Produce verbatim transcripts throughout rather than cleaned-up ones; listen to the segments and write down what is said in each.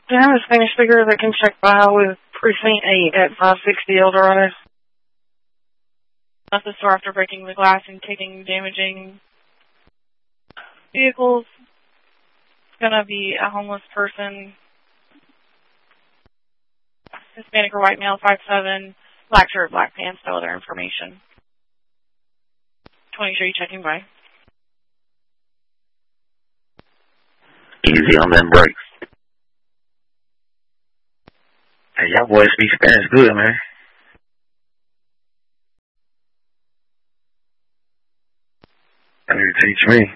Do you have a Spanish speaker that can check file with Precinct eight at five sixty Eldorado? Left the store after breaking the glass and taking damaging vehicles. It's going to be a homeless person. Hispanic or white male, five seven, black shirt, black pants, no other information. twenty-three checking by. Easy on them brakes. Hey, y'all boys speak Spanish good, man. I need to teach me.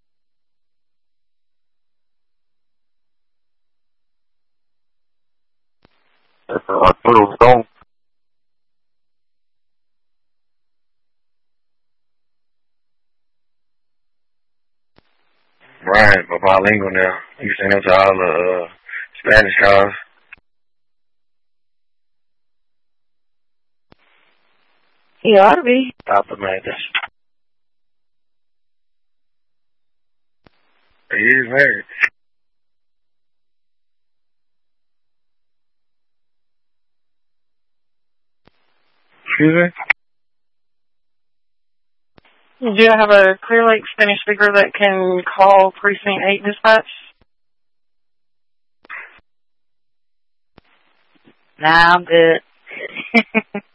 That's Arturo Stone. Right, but bilingual now. You send them to all the uh, Spanish cars. He ought to be. Stop it, man. He is married. Excuse me? Do you have a Clear Lake Spanish speaker that can call Precinct eight dispatch? Nah, I'm good.